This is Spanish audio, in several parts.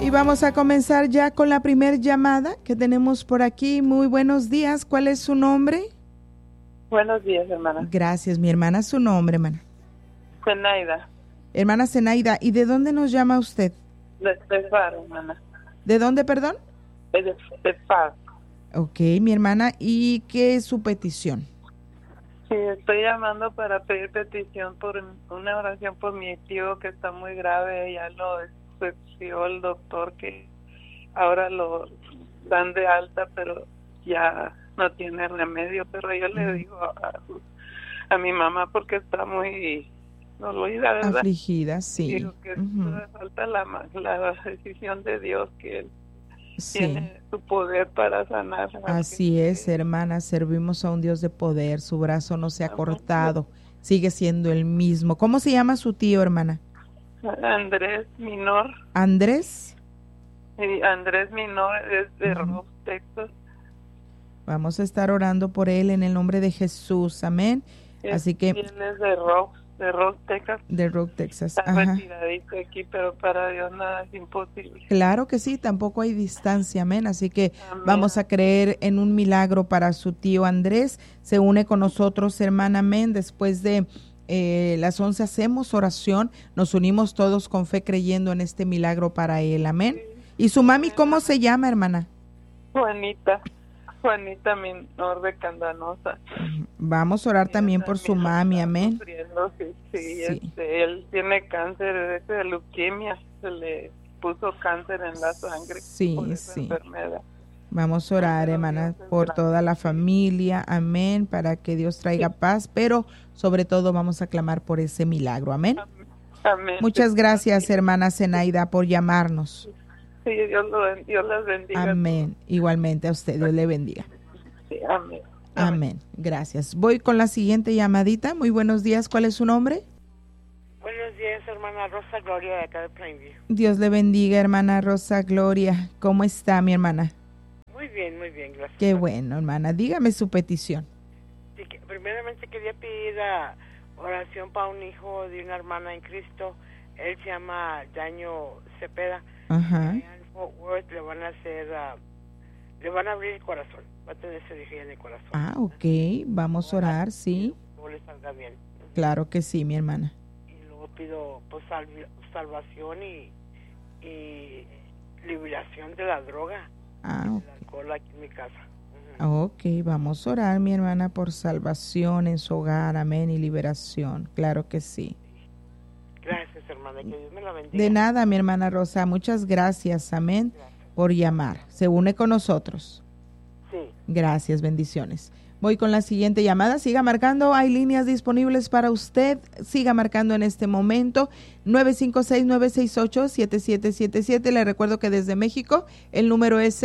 Y vamos a comenzar ya con la primer llamada que tenemos por aquí. Muy buenos días. ¿Cuál es su nombre? Buenos días, hermana. Gracias, mi hermana. ¿Su nombre, hermana? Zenaida. Hermana Zenaida, ¿y de dónde nos llama usted? De FAR, hermana. ¿De dónde, perdón? De FAR. Ok, mi hermana. ¿Y qué es su petición? Sí, estoy llamando para pedir petición por una oración por mi tío que está muy grave. Ya lo excepció el doctor, que ahora lo dan de alta, pero ya no tiene remedio. Pero yo le digo a mi mamá, porque está muy dolorida, ¿verdad? Afligida, sí. Digo que falta la decisión de Dios, que él tiene su poder para sanar. Así es, hermana, servimos a un Dios de poder, su brazo no se ha cortado, sigue siendo el mismo. ¿Cómo se llama su tío, hermana? Andrés Minor. ¿Andrés? Sí, Andrés Minor es de Ross, Texas. Vamos a estar orando por él en el nombre de Jesús, amén. Así que él es de Ross, Texas. De Rock, Texas. Está retiradito aquí, pero para Dios nada es imposible. Claro que sí, tampoco hay distancia, amén. Así que vamos a creer en un milagro para su tío Andrés. Se une con nosotros, hermana, amén. Después de las 11 hacemos oración, nos unimos todos con fe creyendo en este milagro para él, amén. ¿Y su mami cómo se llama, hermana? Juanita Minor de Candanosa. Vamos a orar también por su mami, amén. Sí. Él tiene cáncer de leucemia, se le puso cáncer en la sangre por esa enfermedad. Vamos a orar, hermana, por toda la familia, amén, para que Dios traiga paz, pero sobre todo vamos a clamar por ese milagro, amén. Amén. Muchas gracias, hermana Zenaida, por llamarnos. Sí, Dios las bendiga. Amén. Igualmente a usted, Dios le bendiga. Sí, amén. Amén. Gracias. Voy con la siguiente llamadita. Muy buenos días. ¿Cuál es su nombre? Buenos días, hermana Rosa Gloria, de acá de Plainview. Dios le bendiga, hermana Rosa Gloria. ¿Cómo está, mi hermana? Muy bien, gracias. Qué bueno, hermana. Dígame su petición. Sí, primeramente quería pedir oración para un hijo de una hermana en Cristo. Él se llama Daño Cepeda. Ajá. En Fort Worth le van a hacer, le van a abrir el corazón. Va a tener cirugía en el corazón. Ok. Vamos a orar, sí. Que le salga bien. Claro que sí, mi hermana. Y luego pido pues, salvación y liberación de la droga. Okay. El alcohol aquí en mi casa. Ok, vamos a orar, mi hermana, por salvación en su hogar, amén, y liberación. Claro que sí. Gracias, hermana, que Dios me la bendiga. De nada, mi hermana Rosa, muchas gracias, amén, por llamar. Se une con nosotros. Sí. Gracias, bendiciones. Voy con la siguiente llamada. Siga marcando, hay líneas disponibles para usted. Siga marcando en este momento 956-968-7777. Le recuerdo que desde México el número es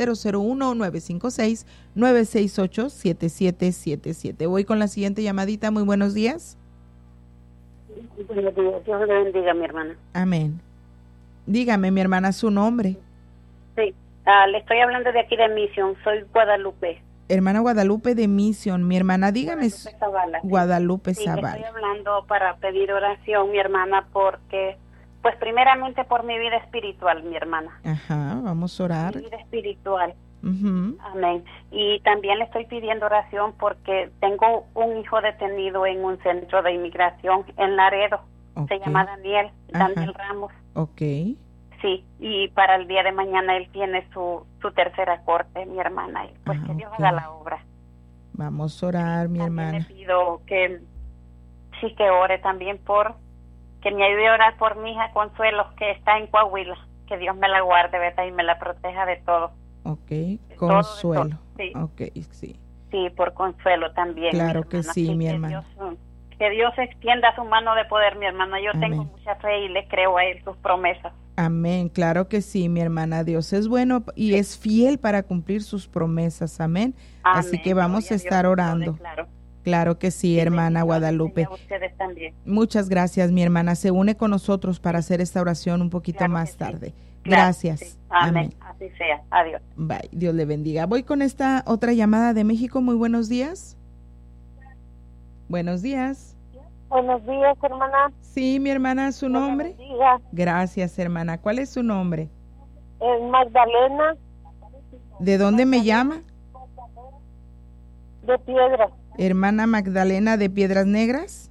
001-956-968-7777. Voy con la siguiente llamadita. Muy buenos días. Buenos días. Dios le bendiga, mi hermana. Amén. Dígame, mi hermana, su nombre. Sí, le estoy hablando de aquí de Mission. Soy Guadalupe. Hermana Guadalupe de Mission, mi hermana, dígame. Guadalupe Zavala. Guadalupe Sí, Zavala. estoy hablando para pedir oración, mi hermana, porque, pues primeramente por mi vida espiritual, mi hermana. Ajá, vamos a orar. Mi vida espiritual. Uh-huh. Amén. Y también le estoy pidiendo oración porque tengo un hijo detenido en un centro de inmigración en Laredo. Okay. Se llama Daniel Ramos. Ok. Sí, y para el día de mañana él tiene su tercera corte, mi hermana, y pues que Dios haga la obra. Vamos a orar, mi también hermana. Le pido que ore también por, que me ayude a orar por mi hija Consuelo, que está en Coahuila, que Dios me la guarde, ¿verdad? Y me la proteja de todo. Ok, Consuelo. todo. Sí. Ok, sí. Sí, por Consuelo también. Claro que sí, mi hermana. Que Dios extienda su mano de poder, mi hermana. Yo tengo mucha fe y le creo a él sus promesas. Amén, claro que sí, mi hermana. Dios es bueno y es fiel para cumplir sus promesas, amén. Así que vamos a estar orando. Claro que sí, hermana Guadalupe. Ustedes también. Muchas gracias, mi hermana. Se une con nosotros para hacer esta oración un poquito más tarde. Gracias. Sí. Amén. Así sea. Adiós. Bye. Dios le bendiga. Voy con esta otra llamada de México. Muy buenos días. Buenos días. Buenos días, hermana. Sí, mi hermana, ¿su nombre? Bendiga. Gracias, hermana. ¿Cuál es su nombre? Magdalena. ¿De dónde me llama? De Piedras. Hermana Magdalena de Piedras Negras.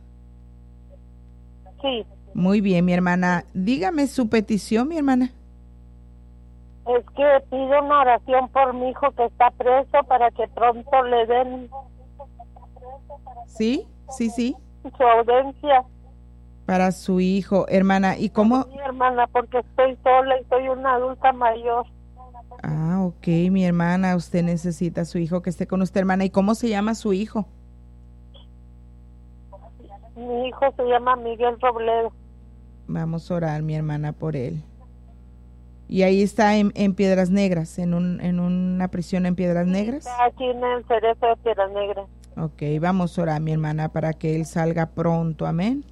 Sí. Muy bien, mi hermana. Dígame su petición, mi hermana. Es que pido una oración por mi hijo que está preso para que pronto le den Sí. su audiencia. Para su hijo, hermana. ¿Y cómo? Mi hermana, porque estoy sola y soy una adulta mayor. Ah, ok, mi hermana. Usted necesita a su hijo que esté con usted, hermana. ¿Y cómo se llama su hijo? Mi hijo se llama Miguel Robledo. Vamos a orar, mi hermana, por él. Y ahí está en Piedras Negras, en una prisión en Piedras Negras. Está aquí en el Cerezo de Piedras Negras. Ok, vamos a orar, mi hermana, para que él salga pronto, amén.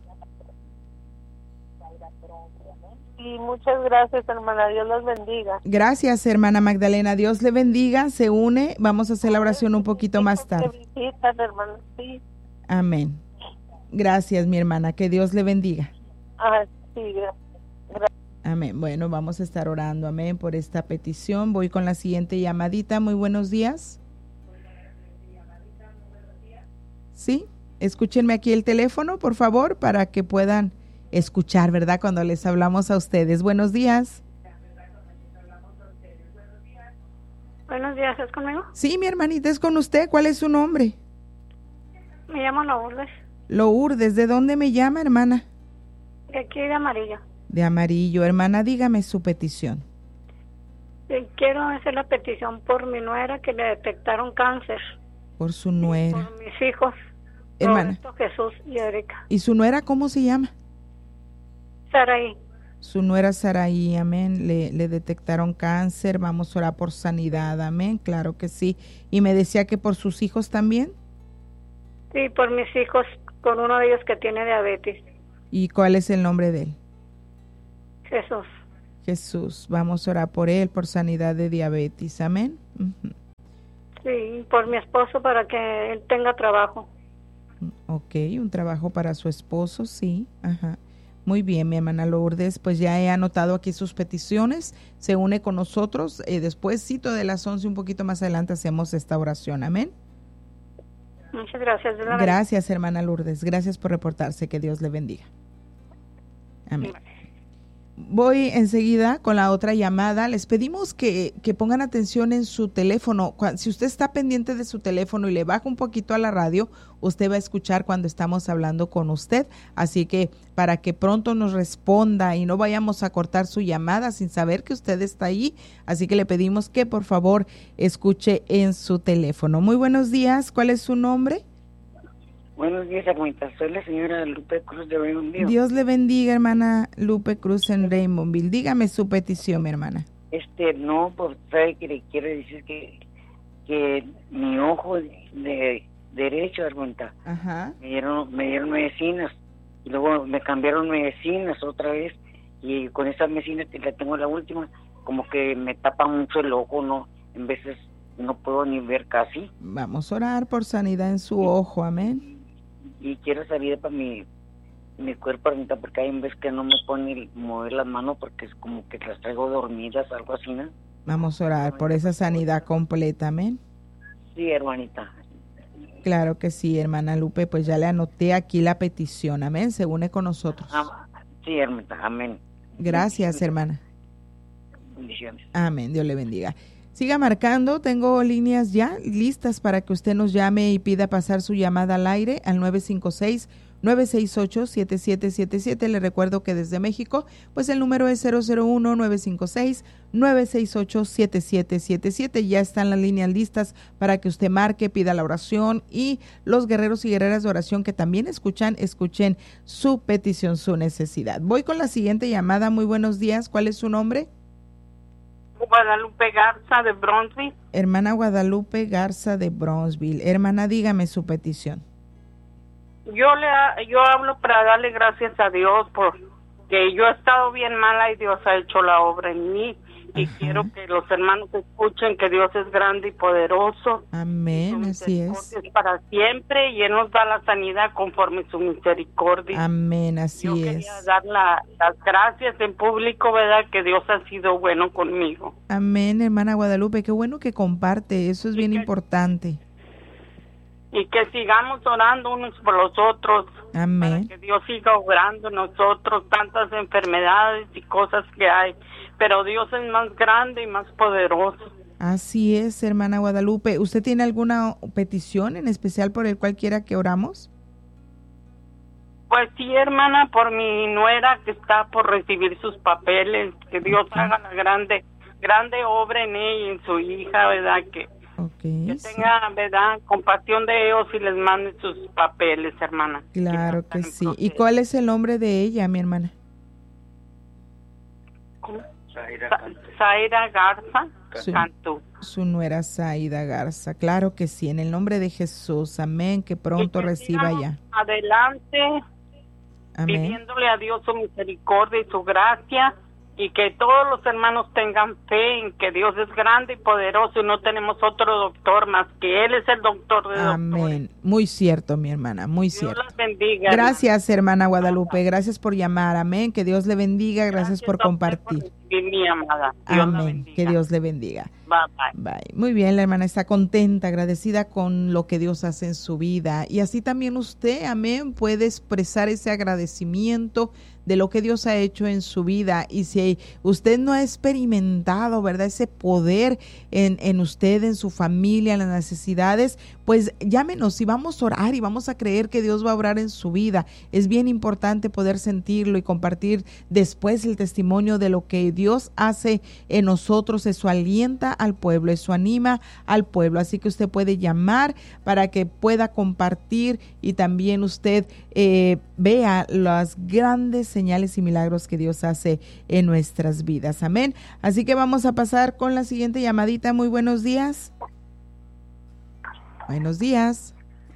Y muchas gracias, hermana, Dios los bendiga. Gracias, hermana Magdalena, Dios le bendiga, se une, vamos a hacer la oración un poquito más tarde. Que visitan, hermana, sí. Amén. Gracias, mi hermana, que Dios le bendiga. Sí, gracias. Amén. Bueno, vamos a estar orando, amén, por esta petición. Voy con la siguiente llamadita. Muy buenos días. Sí, escúchenme aquí el teléfono, por favor, para que puedan escuchar, ¿verdad? Cuando les hablamos a ustedes. Buenos días. Buenos días, ¿es conmigo? Sí, mi hermanita, es con usted. ¿Cuál es su nombre? Me llamo Lourdes. Lourdes, ¿de dónde me llama, hermana? De aquí de Amarillo. De Amarillo. Hermana, dígame su petición. Quiero hacer la petición por mi nuera que le detectaron cáncer. Por su nuera. Por mis hijos. Hermana. Roberto, Jesús y Erika. ¿Y su nuera cómo se llama? Saraí. Su nuera Saraí, amén. Le detectaron cáncer. Vamos a orar por sanidad, amén. Claro que sí. Y me decía que por sus hijos también. Sí, por mis hijos, con uno de ellos que tiene diabetes. ¿Y cuál es el nombre de él? Jesús. Jesús. Vamos a orar por él, por sanidad de diabetes, amén. Uh-huh. Sí, por mi esposo para que él tenga trabajo. Ok, un trabajo para su esposo, sí. Ajá. Muy bien, mi hermana Lourdes, pues ya he anotado aquí sus peticiones, se une con nosotros, despuésito de las 11, un poquito más adelante hacemos esta oración, amén. Muchas gracias. Gracias, hermana Lourdes, gracias por reportarse, que Dios le bendiga. Amén. Voy enseguida con la otra llamada. Les pedimos que pongan atención en su teléfono. Si usted está pendiente de su teléfono y le baja un poquito a la radio, usted va a escuchar cuando estamos hablando con usted. Así que para que pronto nos responda y no vayamos a cortar su llamada sin saber que usted está ahí. Así que le pedimos que por favor escuche en su teléfono. Muy buenos días. ¿Cuál es su nombre? Buenos días, hermanita. Soy la señora Lupe Cruz de Raymondville. Dios le bendiga, hermana Lupe Cruz en Raymondville. Dígame su petición, mi hermana. No, pues sabe que le quiero decir que mi ojo de derecho, hermanita, Ajá. me dieron medicinas y luego me cambiaron medicinas otra vez y con esas medicinas que la tengo la última, como que me tapa mucho el ojo, no, en veces no puedo ni ver casi. Vamos a orar por sanidad en su ojo, amén. Y quiero salir para mi cuerpo, hermanita, porque hay veces que no me pone mover las manos porque es como que las traigo dormidas, algo así, ¿no? Vamos a orar por esa sanidad completa, amén. Sí, hermanita. Claro que sí, hermana Lupe, pues ya le anoté aquí la petición, amén, se une con nosotros. Sí, hermanita, amén. Gracias, hermana. Bendiciones. Amén, Dios le bendiga. Siga marcando, tengo líneas ya listas para que usted nos llame y pida pasar su llamada al aire al 956-968-7777. Le recuerdo que desde México, pues el número es 001-956-968-7777. Ya están las líneas listas para que usted marque, pida la oración y los guerreros y guerreras de oración que también escuchen su petición, su necesidad. Voy con la siguiente llamada. Muy buenos días. ¿Cuál es su nombre? Guadalupe Garza de Bronzeville. Hermana Guadalupe Garza de Bronzeville. Hermana, dígame su petición. Yo hablo para darle gracias a Dios por porque yo he estado bien mala y Dios ha hecho la obra en mí. Y quiero que los hermanos escuchen que Dios es grande y poderoso. Amén, así es. Es para siempre y Él nos da la sanidad conforme su misericordia. Amén, así Yo es. quería dar las gracias en público, ¿verdad? Que Dios ha sido bueno conmigo. Amén, hermana Guadalupe, qué bueno que comparte, eso es bien importante. Y que sigamos orando unos por los otros. Amén. Para que Dios siga obrando en nosotros, tantas enfermedades y cosas que hay. Pero Dios es más grande y más poderoso. Así es, hermana Guadalupe. ¿Usted tiene alguna petición en especial por el cual quiera que oramos? Pues sí, hermana, por mi nuera que está por recibir sus papeles, que Dios haga la grande obra en ella y en su hija, ¿verdad? Que tenga, ¿verdad?, compasión de ellos y les mande sus papeles, hermana. Claro que sí. ¿Y cuál es el nombre de ella, mi hermana? ¿Cómo? Zaira Garza Cantú. Su nuera Zaida Garza. Claro que sí, en el nombre de Jesús. Amén, que pronto reciba ya. Adelante. Amén. Pidiéndole a Dios su misericordia y su gracia, y que todos los hermanos tengan fe en que Dios es grande y poderoso y no tenemos otro doctor más que Él es el doctor de doctores. Amén. Muy cierto, mi hermana, muy cierto. Dios las bendiga. Gracias, hermana Guadalupe. Gracias por llamar. Amén. Que Dios le bendiga. Gracias por compartir. Mi amada. Dios amén. Que Dios le bendiga. Bye, bye. Bye. Muy bien, la hermana está contenta, agradecida con lo que Dios hace en su vida. Y así también usted, amén, puede expresar ese agradecimiento de lo que Dios ha hecho en su vida. Y si usted no ha experimentado, ¿verdad?, ese poder en usted, en su familia, en las necesidades, pues llámenos y vamos a orar y vamos a creer que Dios va a obrar en su vida. Es bien importante poder sentirlo y compartir después el testimonio de lo que Dios hace en nosotros. Eso alienta al pueblo, eso anima al pueblo. Así que usted puede llamar para que pueda compartir y también usted vea las grandes señales y milagros que Dios hace en nuestras vidas. Amén. Así que vamos a pasar con la siguiente llamadita. Muy buenos días. Buenos días.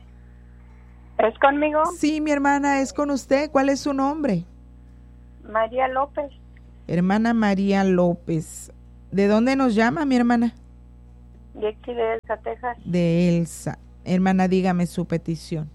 ¿Es conmigo? Sí, mi hermana, es con usted. ¿Cuál es su nombre? María López. Hermana María López. ¿De dónde nos llama, mi hermana? De aquí de Elsa, Texas. De Elsa. Hermana, dígame su petición.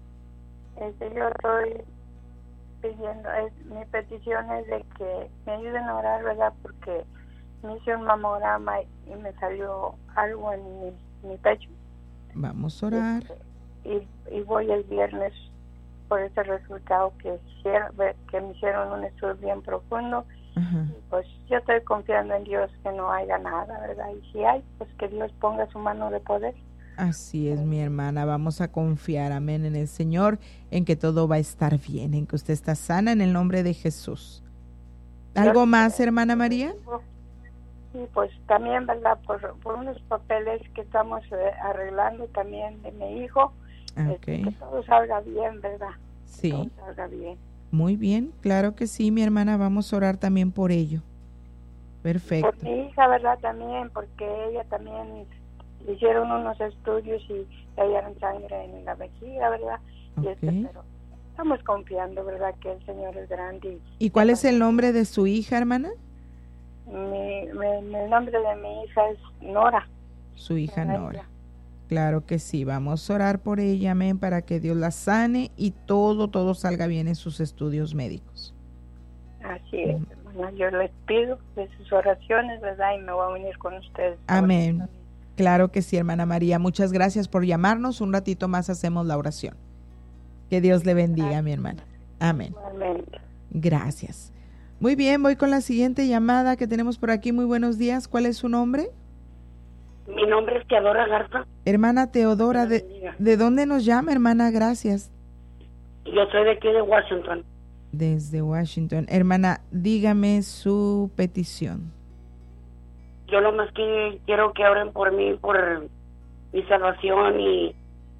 Yo estoy pidiendo, mi petición es de que me ayuden a orar, ¿verdad? Porque me hice un mamograma y me salió algo en mi pecho. Vamos a orar. Y voy el viernes por ese resultado que me hicieron un estudio bien profundo. Ajá. Pues yo estoy confiando en Dios que no haya nada, ¿verdad? Y si hay, pues que Dios ponga su mano de poder. Así es, mi hermana, vamos a confiar, amén, en el Señor, en que todo va a estar bien, en que usted está sana en el nombre de Jesús. ¿Algo más, hermana María? Sí, pues también, ¿verdad? Por unos papeles que estamos arreglando también de mi hijo, Okay. que todo salga bien, ¿verdad? Sí. Que todo salga bien. Muy bien, claro que sí, mi hermana, vamos a orar también por ello. Perfecto. Por mi hija, ¿verdad? También, porque ella también le hicieron unos estudios y le hallaron sangre en la vejiga, ¿verdad? Okay. Pero estamos confiando, ¿verdad? Que el Señor es grande. ¿Y cuál es el nombre de su hija, hermana? El nombre de mi hija es Nora. Su hija Nora. Claro que sí, vamos a orar por ella, amén, para que Dios la sane y todo salga bien en sus estudios médicos. Así es, hermana, yo les pido de sus oraciones, ¿verdad? Y me voy a unir con ustedes. Amén. Claro que sí, hermana María, muchas gracias por llamarnos. Un ratito más hacemos la oración. Que Dios le bendiga, mi hermana. Amén. Igualmente. Gracias. Muy bien, voy con la siguiente llamada que tenemos por aquí. Muy buenos días. ¿Cuál es su nombre? Mi nombre es Teodora Garza. Hermana Teodora, ¿de dónde nos llama, hermana? Gracias. Yo soy de aquí de Washington. Desde Washington. Hermana, dígame su petición. Yo lo más que quiero que oren por mí, por mi salvación y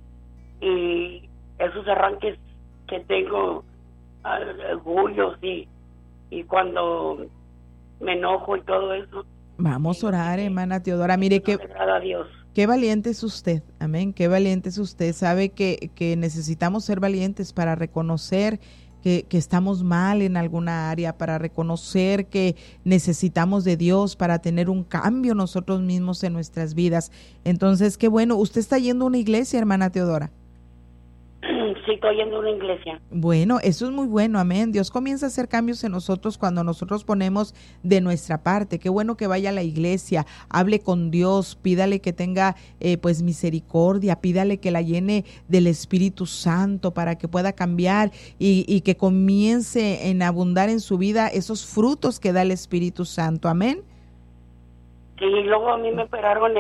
esos arranques que tengo, orgullos y cuando me enojo y todo eso. Vamos a orar, hermana Teodora. Mire qué valiente es usted. Amén. Qué valiente es usted. Sabe que necesitamos ser valientes para reconocer que estamos mal en alguna área, para reconocer que necesitamos de Dios para tener un cambio nosotros mismos en nuestras vidas. Entonces, qué bueno. ¿Usted está yendo a una iglesia, hermana Teodora? Sí, estoy yendo a una iglesia. Bueno, eso es muy bueno, amén. Dios comienza a hacer cambios en nosotros cuando nosotros ponemos de nuestra parte. Qué bueno que vaya a la iglesia, hable con Dios, pídale que tenga pues misericordia, pídale que la llene del Espíritu Santo para que pueda cambiar y que comience en abundar en su vida esos frutos que da el Espíritu Santo, amén. Sí, y luego a mí me operaron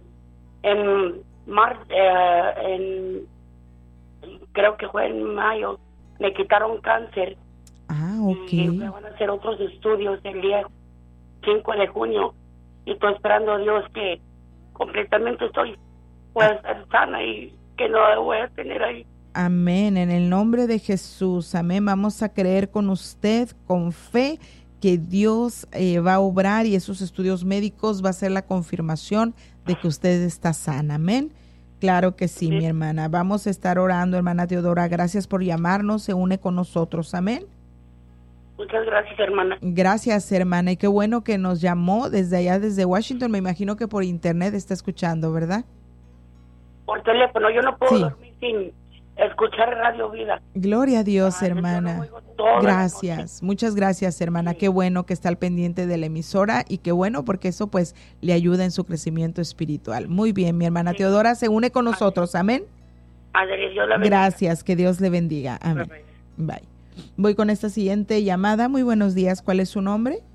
creo que fue en mayo, me quitaron cáncer. Ok. Y me van a hacer otros estudios el día 5 de junio. Y estoy esperando a Dios que completamente pueda estar sana y que no la voy a tener ahí. Amén, en el nombre de Jesús, amén. Vamos a creer con usted, con fe, que Dios va a obrar y esos estudios médicos va a ser la confirmación de que usted está sana, amén. Claro que sí, mi hermana. Vamos a estar orando, hermana Teodora. Gracias por llamarnos. Se une con nosotros. Amén. Muchas gracias, hermana. Gracias, hermana. Y qué bueno que nos llamó desde allá, desde Washington. Me imagino que por internet está escuchando, ¿verdad? Por teléfono. Yo no puedo dormir sin escuchar Radio Vida. Gloria a Dios, hermana. Gracias. Muchas gracias, hermana. Sí. Qué bueno que está al pendiente de la emisora y qué bueno porque eso pues le ayuda en su crecimiento espiritual. Muy bien, mi hermana Teodora se une con nosotros. Amén. Gracias, que Dios le bendiga. Amén. Bye. Voy con esta siguiente llamada. Muy buenos días. ¿Cuál es su nombre?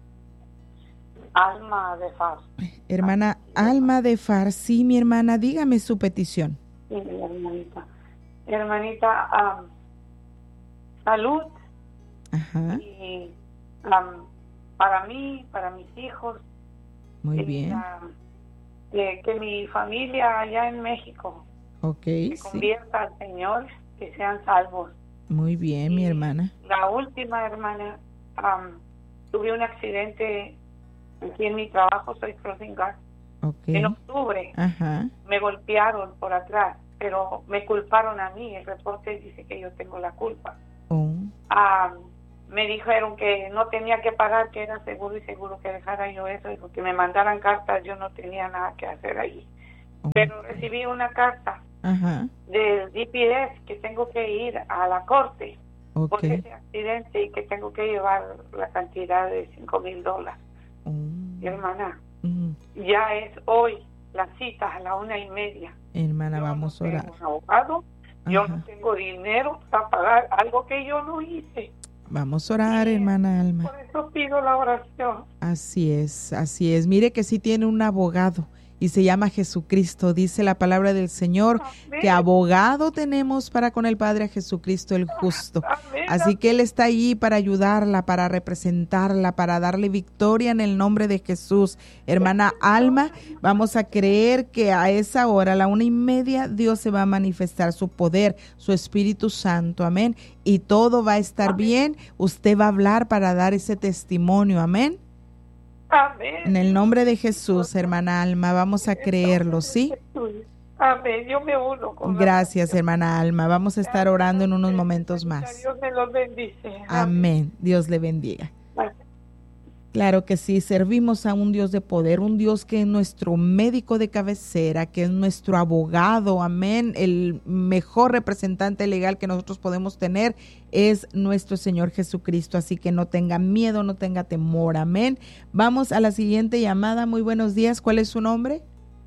Alma de Far. Hermana Alma de Far. Sí, mi hermana, dígame su petición. Sí, mi hermanita. Hermanita, salud. Ajá. Y para mí, para mis hijos. Muy bien. Que mi familia allá en México se convierta al Señor, que sean salvos. Muy bien, mi hermana. La última, hermana, tuve un accidente aquí en mi trabajo, soy crossing guard. En octubre me golpearon por atrás, pero me culparon a mí. El reporte dice que yo tengo la culpa. Me dijeron que no tenía que pagar, que era seguro y seguro que dejara yo eso, y que me mandaran cartas. Yo no tenía nada que hacer allí. Pero recibí una carta del DPS que tengo que ir a la corte por ese accidente y que tengo que llevar la cantidad de $5,000. Hermana, ya es hoy la cita a la 1:30. Hermana, vamos a orar. Tengo un abogado, yo no tengo dinero para pagar algo que yo no hice. Vamos a orar, hermana Alma. Por eso pido la oración. Así es, así es. Mire que sí tiene un abogado y se llama Jesucristo. Dice la palabra del Señor que abogado tenemos para con el Padre, a Jesucristo el justo. Así que Él está allí para ayudarla, para representarla, para darle victoria en el nombre de Jesús. Hermana Alma, vamos a creer que a esa hora, a la 1:30, Dios se va a manifestar su poder, su Espíritu Santo. Amén. Y todo va a estar bien. Usted va a hablar para dar ese testimonio. Amén. Amén. En el nombre de Jesús, hermana Alma, vamos a creerlo, ¿sí? Amén. Yo me uno con Gracias, hermana Alma. Vamos a estar orando en unos momentos más. Dios me los bendice. Amén. Dios le bendiga. Claro que sí, servimos a un Dios de poder, un Dios que es nuestro médico de cabecera, que es nuestro abogado, amén. El mejor representante legal que nosotros podemos tener es nuestro Señor Jesucristo, así que no tenga miedo, no tenga temor, amén. Vamos a la siguiente llamada. Muy buenos días, ¿cuál es su nombre?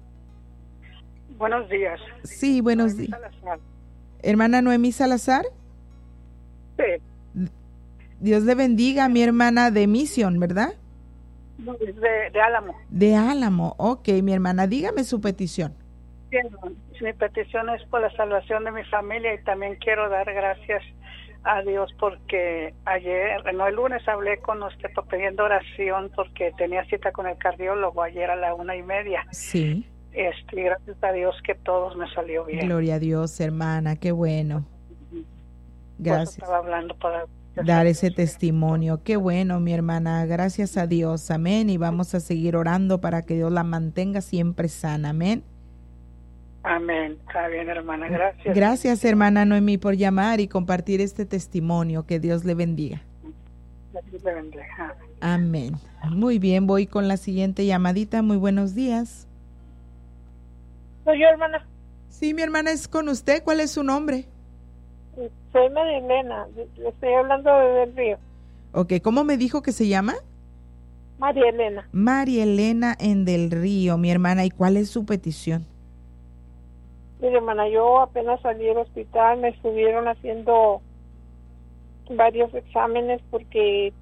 Buenos días. Sí, buenos días. Hermana Noemí Salazar. Sí. Dios le bendiga, mi hermana de Misión, ¿verdad? De Álamo. De Álamo, ok, mi hermana, dígame su petición. Bien, mi petición es por la salvación de mi familia y también quiero dar gracias a Dios porque el lunes hablé con usted pidiendo oración porque tenía cita con el cardiólogo ayer a la 1:30. Sí. Gracias a Dios que todo me salió bien. Gloria a Dios, hermana, qué bueno. Gracias. Estaba hablando para dar ese testimonio. Qué bueno, mi hermana. Gracias a Dios. Amén. Y vamos a seguir orando para que Dios la mantenga siempre sana. Amén. Amén. Está bien, hermana. Gracias. Gracias, hermana Noemí, por llamar y compartir este testimonio. Que Dios le bendiga. Dios le bendiga. Amén. Muy bien, voy con la siguiente llamadita. Muy buenos días. ¿Soy yo, hermana? Sí, mi hermana, es con usted. ¿Cuál es su nombre? Soy María Elena. Le estoy hablando de Del Río. Ok, ¿cómo me dijo que se llama? María Elena. María Elena en Del Río, mi hermana. ¿Y cuál es su petición? Mire, hermana, yo apenas salí del hospital, me estuvieron haciendo varios exámenes porque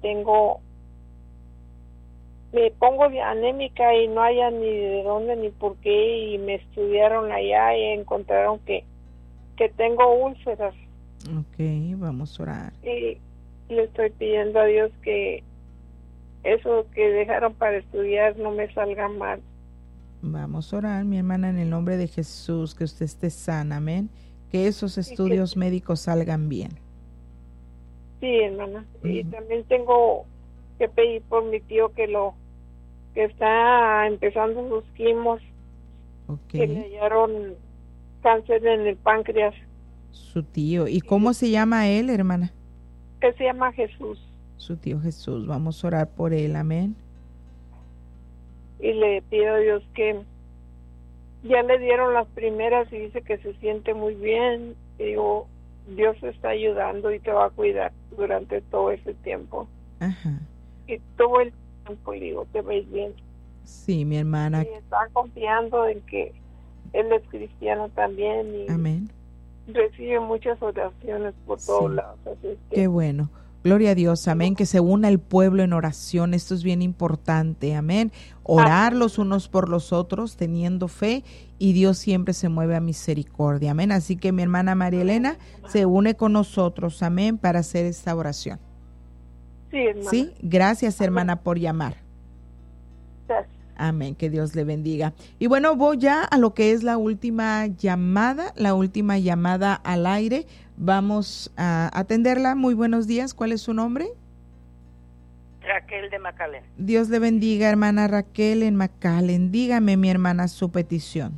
me pongo anémica y no haya ni de dónde ni por qué, y me estudiaron allá y encontraron que tengo úlceras. Ok, vamos a orar. Y le estoy pidiendo a Dios que eso que dejaron para estudiar no me salga mal. Vamos a orar, mi hermana, en el nombre de Jesús, que usted esté sana, amén. Que esos estudios médicos salgan bien. Sí, hermana. Y también tengo que pedir por mi tío que está empezando sus quimos, que le hallaron cáncer en el páncreas. Su tío. ¿Y cómo se llama él, hermana? Él se llama Jesús. Su tío Jesús. Vamos a orar por él, amén. Y le pido a Dios que ya le dieron las primeras y dice que se siente muy bien. Y digo, Dios te está ayudando y te va a cuidar durante todo ese tiempo. Ajá. Y todo el tiempo, y digo, te ves bien. Sí, mi hermana. Y está confiando en que él es cristiano también. Y amén. Recibe muchas oraciones por todos lados. Así es que, qué bueno. Gloria a Dios, amén, que se una el pueblo en oración, esto es bien importante, amén, orar los unos por los otros, teniendo fe, y Dios siempre se mueve a misericordia, amén, así que mi hermana María Elena se une con nosotros, amén, para hacer esta oración. Sí, hermana. Sí, gracias, hermana, por llamar. Gracias. Amén, que Dios le bendiga. Y bueno, voy ya a lo que es la última llamada al aire. Vamos a atenderla. Muy buenos días. ¿Cuál es su nombre? Raquel de McAllen. Dios le bendiga, hermana Raquel en McAllen. Dígame, mi hermana, su petición.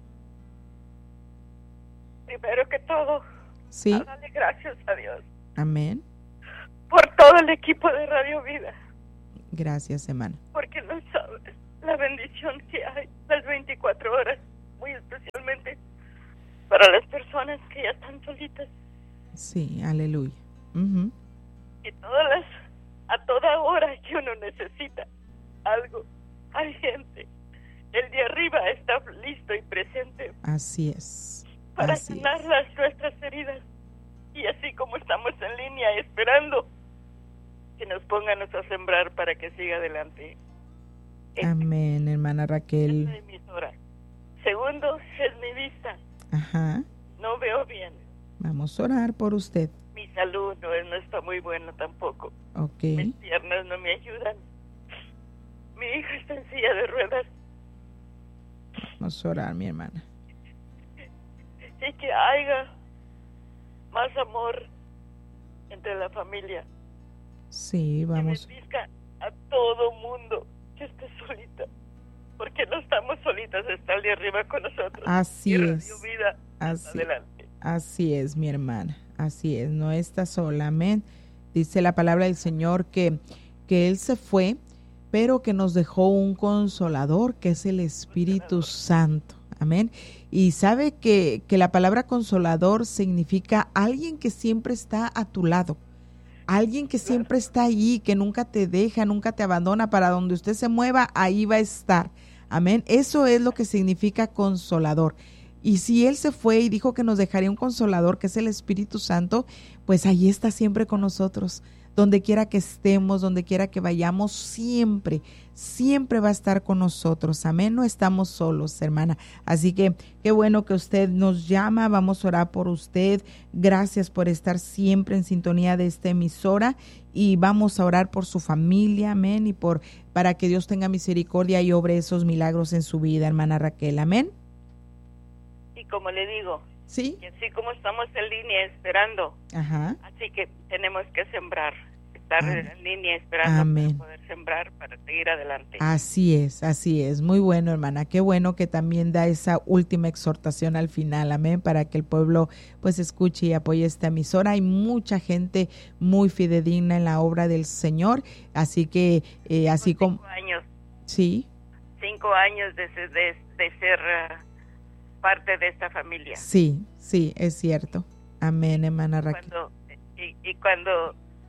Primero que todo, sí, dale gracias a Dios. Amén. Por todo el equipo de Radio Vida. Gracias, hermana. Porque no sabes la bendición que hay las 24 horas, muy especialmente para las personas que ya están solitas. Sí, aleluya. Y a toda hora que uno necesita algo, hay gente. El de arriba está listo y presente. Así es. Para sanar nuestras heridas. Y así como estamos en línea esperando que nos pónganos a sembrar para que siga adelante. Amén, hermana Raquel. Es mi emisora. Segundo, es mi vista. Ajá. No veo bien. Vamos a orar por usted. Mi salud no está muy buena tampoco. Ok. Mis piernas no me ayudan. Mi hija está en silla de ruedas. Vamos a orar, mi hermana. Y que haya más amor entre la familia. Sí, vamos. Que bendiga a todo mundo que esté solita. Porque no estamos solitas, está el de arriba con nosotros. Así y es. Radio Vida, adelante. Así es, mi hermana. Así es, no está sola. Amén. Dice la palabra del Señor que Él se fue, pero que nos dejó un consolador, que es el Espíritu Santo. Amén. Y sabe que la palabra consolador significa alguien que siempre está a tu lado. Alguien que siempre está allí, que nunca te deja, nunca te abandona. Para donde usted se mueva, ahí va a estar. Amén. Eso es lo que significa consolador. Y si Él se fue y dijo que nos dejaría un consolador, que es el Espíritu Santo, pues ahí está siempre con nosotros. Donde quiera que estemos, donde quiera que vayamos, siempre va a estar con nosotros. Amén. No estamos solos, hermana. Así que qué bueno que usted nos llama. Vamos a orar por usted. Gracias por estar siempre en sintonía de esta emisora. Y vamos a orar por su familia. Amén. Y para que Dios tenga misericordia y obre esos milagros en su vida, hermana Raquel. Amén. Y como le digo, sí, y así como estamos en línea esperando, ajá, así que tenemos que sembrar estar en línea esperando para poder sembrar, para seguir adelante. Así es. Muy bueno, hermana. Qué bueno que también da esa última exhortación al final, amén, para que el pueblo pues escuche y apoye esta emisora. Hay mucha gente muy fidedigna en la obra del Señor, así que así como... 5 años. Sí. 5 años de ser parte de esta familia. Sí, es cierto. Amén, hermana Raquel. Cuando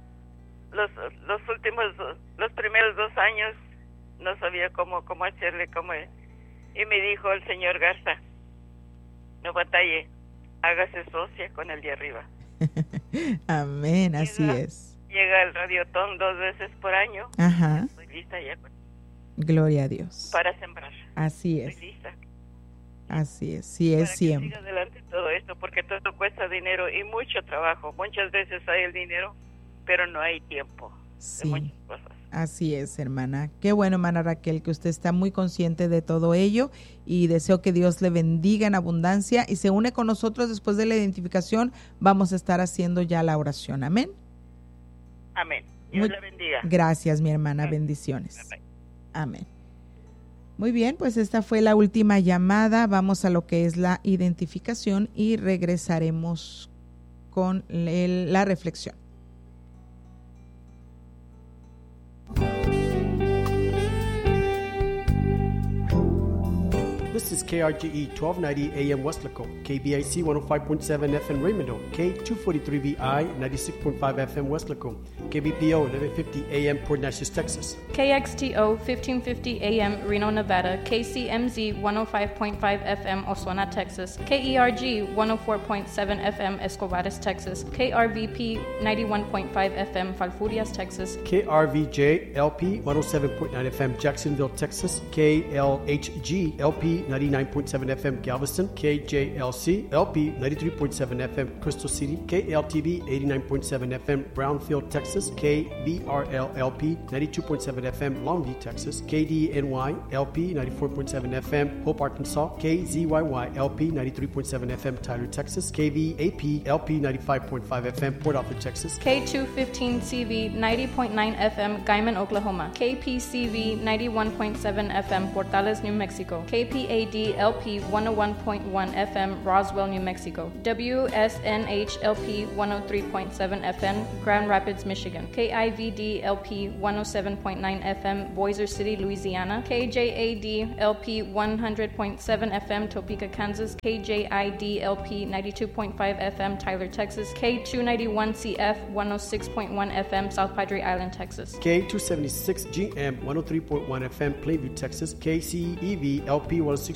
los primeros 2 años no sabía cómo hacerle, y me dijo el señor Garza, no batalle, hágase socia con el de arriba. Amén, así es. Llega el Radiotón 2 veces por año. Ajá. Estoy lista ya. Gloria a Dios. Para sembrar. Así es. Estoy lista. Así es, sí es siempre. Siga adelante todo esto, porque todo cuesta dinero y mucho trabajo. Muchas veces hay el dinero, pero no hay tiempo. Sí, de muchas cosas. Así es, hermana. Qué bueno, hermana Raquel, que usted está muy consciente de todo ello y deseo que Dios le bendiga en abundancia y se une con nosotros después de la identificación. Vamos a estar haciendo ya la oración. Amén. Amén. Dios le bendiga. Gracias, mi hermana. Bendiciones. Bye, bye. Amén. Muy bien, pues esta fue la última llamada. Vamos a lo que es la identificación y regresaremos con la reflexión. This is KRGE 1290 AM Westlaco, KBIC 105.7 FM Raymond, K243VI 96.5 FM Westlaco, KBPO 1150 AM Port Neches, Texas, KXTO 1550 AM Reno, Nevada, KCMZ 105.5 FM Oswena, Texas, KERG 104.7 FM Escobares, Texas, KRVP 91.5 FM Falfurrias, Texas, KRVJ LP 107.9 FM Jacksonville, Texas, KLHG LP 99.7 FM Galveston, KJLC LP 93.7 FM Crystal City, KLTV 89.7 FM Brownfield, Texas, KBRL LP 92.7 FM Longview, Texas, KDNY LP 94.7 FM Hope, Arkansas, KZYY LP 93.7 FM Tyler, Texas, KVAP LP 95.5 FM Port Arthur, Texas, K215CV 90.9 FM Guyman, Oklahoma, KPCV 91.7 FM Portales, New Mexico, KPAD LP 101.1 FM Roswell, New Mexico, WSNH LP 103.7 FM Grand Rapids, Michigan, KIVD LP 107.9 FM Boiser City, Louisiana, KJAD LP 100.7 FM Topeka, Kansas, KJID LP 92.5 FM Tyler, Texas, K291CF 106.1 FM South Padre Island, Texas, K276GM 103.1 FM Plainview, Texas, KCEV LP 106